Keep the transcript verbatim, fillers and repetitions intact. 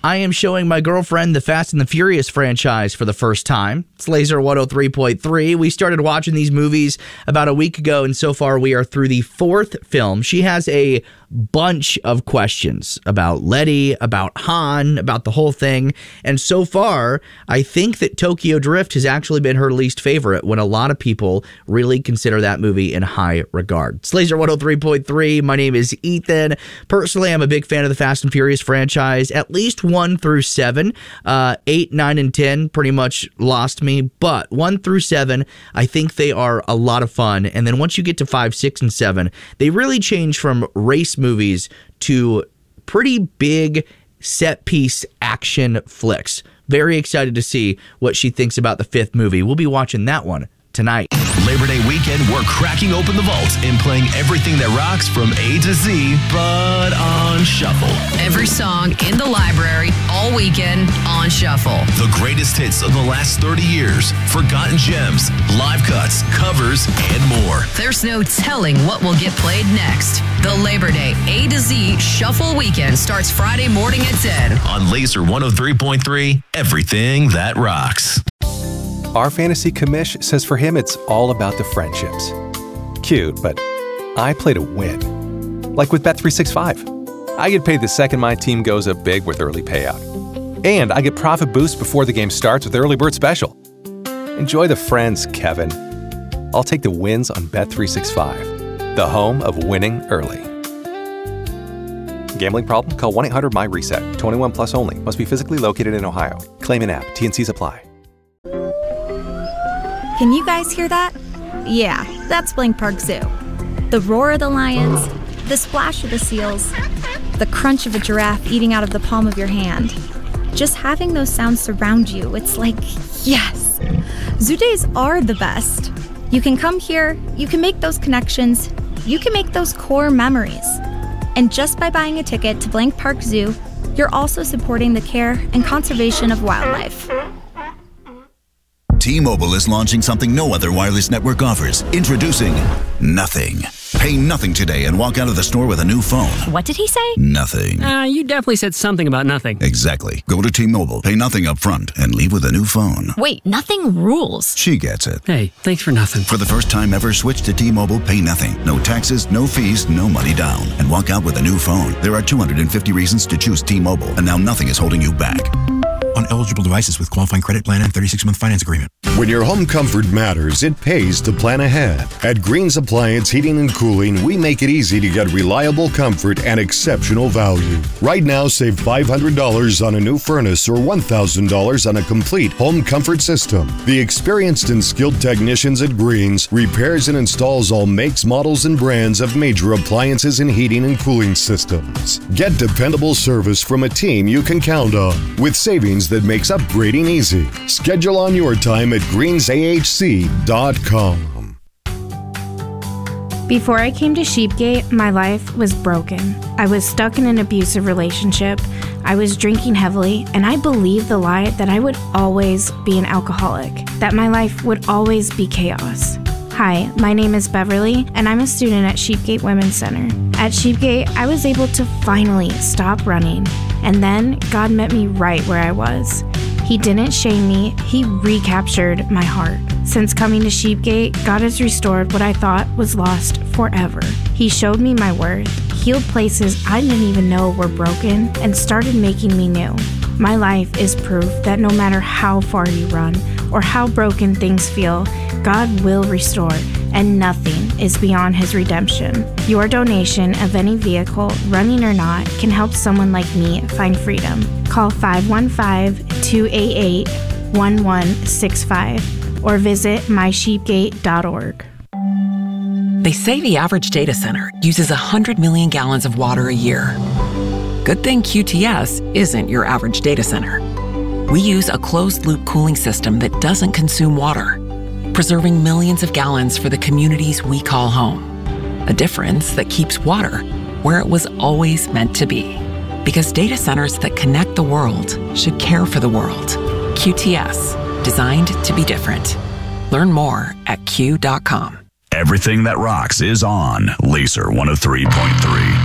I am showing my girlfriend the Fast and the Furious franchise for the first time. It's Laser one oh three point three. We started watching these movies about a week ago, and so far we are through the fourth film. She has a bunch of questions about Letty, about Han, about the whole thing. And so far, I think that Tokyo Drift has actually been her least favorite, when a lot of people really consider that movie in high regard. It's Laser one oh three point three. My name is Ethan. Personally, I'm a big fan of the Fast and Furious franchise, at least one through seven. Uh, eight, nine, and ten pretty much lost me, but one through seven, I think they are a lot of fun. And then once you get to five, six, and seven, they really change from race movies to pretty big set-piece action flicks. Very excited to see what she thinks about the fifth movie. We'll be watching that one tonight. Labor Day weekend, we're cracking open the vault and playing everything that rocks from A to Z, but on shuffle. Every song in the library, all weekend, on shuffle. The greatest hits of the last thirty years, forgotten gems, live cuts, covers, and more. There's no telling what will get played next. The Labor Day A to Z Shuffle Weekend starts Friday morning at ten. On Laser one oh three point three, everything that rocks. Our fantasy commish says for him it's all about the friendships. Cute, but I play to win. Like with Bet three sixty-five. I get paid the second my team goes up big with early payout. And I get profit boost before the game starts with Early Bird Special. Enjoy the friends, Kevin. I'll take the wins on Bet three sixty-five, the home of winning early. Gambling problem? Call one eight hundred M Y reset. twenty-one plus only. Must be physically located in Ohio. Claim in app. T N Cs apply. Can you guys hear that? Yeah, that's Blank Park Zoo. The roar of the lions, the splash of the seals, the crunch of a giraffe eating out of the palm of your hand. Just having those sounds surround you, it's like, yes! Zoo days are the best. You can come here, you can make those connections, you can make those core memories. And just by buying a ticket to Blank Park Zoo, you're also supporting the care and conservation of wildlife. T-Mobile is launching something no other wireless network offers. Introducing Nothing. Pay nothing today and walk out of the store with a new phone. What did he say? Nothing. Uh, you definitely said something about nothing. Exactly. Go to T-Mobile, pay nothing up front, and leave with a new phone. Wait, nothing rules. She gets it. Hey, thanks for nothing. For the first time ever, switch to T-Mobile, pay nothing. No taxes, no fees, no money down. And walk out with a new phone. There are two hundred fifty reasons to choose T-Mobile, and now nothing is holding you back. On eligible devices with qualifying credit plan and thirty-six month finance agreement. When your home comfort matters, it pays to plan ahead. At Green's Appliance Heating and Cooling, we make it easy to get reliable comfort and exceptional value. Right now, save five hundred dollars on a new furnace or one thousand dollars on a complete home comfort system. The experienced and skilled technicians at Green's repairs and installs all makes, models, and brands of major appliances and heating and cooling systems. Get dependable service from a team you can count on, with savings that makes upgrading easy. Schedule on your time at greens A H C dot com. Before I came to Sheepgate, my life was broken. I was stuck in an abusive relationship. I was drinking heavily, and I believed the lie that I would always be an alcoholic, that my life would always be chaos. Hi, my name is Beverly, and I'm a student at Sheepgate Women's Center. At Sheepgate, I was able to finally stop running, and then God met me right where I was. He didn't shame me, He recaptured my heart. Since coming to Sheepgate, God has restored what I thought was lost forever. He showed me my worth, healed places I didn't even know were broken, and started making me new. My life is proof that no matter how far you run or how broken things feel, God will restore, and nothing is beyond His redemption. Your donation of any vehicle, running or not, can help someone like me find freedom. Call five one five, two eight eight, one one six five or visit my sheepgate dot org. They say the average data center uses one hundred million gallons of water a year. Good thing Q T S isn't your average data center. We use a closed-loop cooling system that doesn't consume water, preserving millions of gallons for the communities we call home. A difference that keeps water where it was always meant to be. Because data centers that connect the world should care for the world. Q T S, designed to be different. Learn more at Q dot com. Everything that rocks is on Laser one oh three point three.